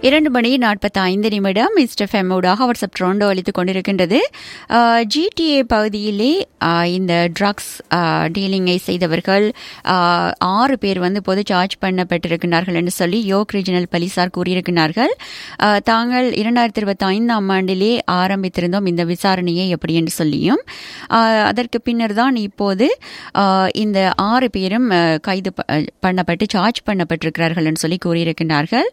2:45 mister ஃபெம்மோடாக WhatsApp ட்ரோண்டோ அளித்துக் கொண்டிருக்கின்றது. GTA பகுதியிலே இந்த ட்ரக்ஸ் டீலிங்கை செய்தவர்கள் 6 பேர் இப்போது சார்ஜ் பண்ணப்பட்டிருக்கிறார்கள் என்று சொல்லி யோக் ரீஜனல் போலீசார் கூறியிருக்கிறார்கள். தாங்கள் 2025 ஆண்டிலே ஆரம்பித்திருந்தோம் இந்த விசாரணையை எப்படி என்று சொல்லியும் அதற்கு பின்னர் தான் இப்போது இந்த 6 பேரும் கைது பண்ணப்பட்டு சார்ஜ் பண்ணப்பட்டிருக்கிறார்கள் என்று சொல்லி கூறியிருக்கிறார்கள்.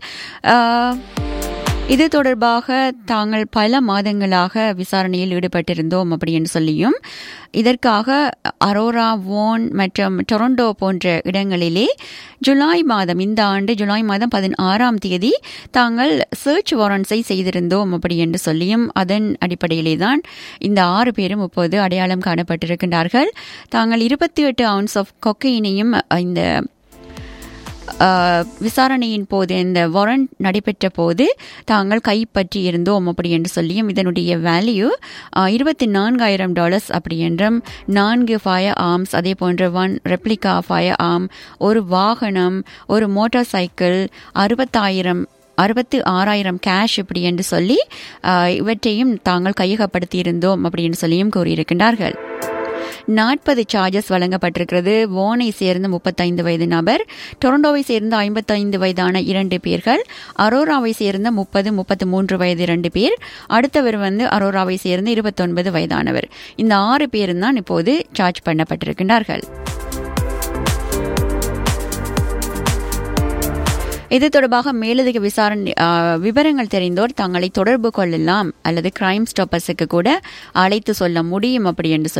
இது தொடர்பாக தாங்கள் பல மாதங்களாக விசாரணையில் ஈடுபட்டிருந்தோம் அப்படி என்று சொல்லியும் இதற்காக அரோரா, வோன் மற்றும் டொரண்டோ போன்ற இடங்களிலே இந்த ஆண்டு ஜூலை மாதம் 16ஆம் தேதி தாங்கள் சர்ச் வாரண்ட்ஸை செய்திருந்தோம் அப்படி என்று சொல்லியும் அதன் அடிப்படையிலே தான் இந்த 6 பேரும் இப்போது அடையாளம் காணப்பட்டிருக்கின்றார்கள். தாங்கள் 28 ounce ஆஃப் கொக்கையினையும் இந்த விசாரணையின் போது இந்த வாரண்ட் நடைபெற்ற போது தாங்கள் கைப்பற்றி இருந்தோம் அப்படி என்று சொல்லியும் இதனுடைய வேல்யூ $24,000 அப்படி என்றும் 4 ஃபயர் ஆர்ம்ஸ், அதே போன்ற 1 ரெப்ளிகா ஃபயர் ஆர்ம், ஒரு வாகனம், ஒரு மோட்டார் சைக்கிள், 66,000 கேஷ் இப்படி என்று சொல்லி இவற்றையும் தாங்கள் கையகப்படுத்தி இருந்தோம் அப்படி என்று சொல்லியும் கூறியிருக்கின்றார்கள். 40 சார்ஜஸ் வழங்கப்பட்டிருக்கிறது. வோனை சேர்ந்த 35 வயது நபர், டொரண்டோவை சேர்ந்த 55 வயதான 2 பேர்கள், அரோராவை சேர்ந்த 33 வயது 2 பேர், அடுத்தவர் அரோராவை சேர்ந்த 29 வயதானவர். இந்த 6 பேரும் தான் இப்போது சார்ஜ் பண்ணப்பட்டிருக்கிறார்கள். இது தொடர்பாக மேலதிக விசாரணை விவரங்கள் தெரிந்தோர் தங்களை தொடர்பு கொள்ளலாம் அல்லது கிரைம் ஸ்டாப்பர்ஸுக்கு கூட அழைத்து சொல்ல முடியும் அப்படி என்று